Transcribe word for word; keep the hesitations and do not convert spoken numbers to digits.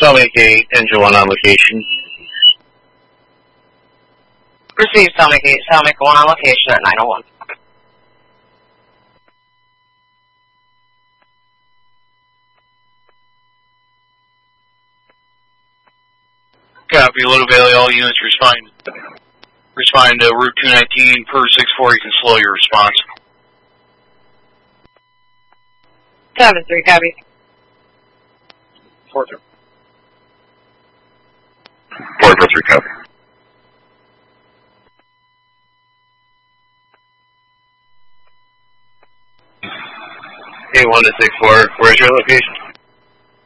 Sonic eight, Engine one on location. Receive Sonic eight, Sonic one on location at nine oh one. Copy, Little Valley, all units respond. Respond to Route two nineteen per six four, you can slow your response. seven three, copy. four three. four four three, copy. eight one to six four, where's your location?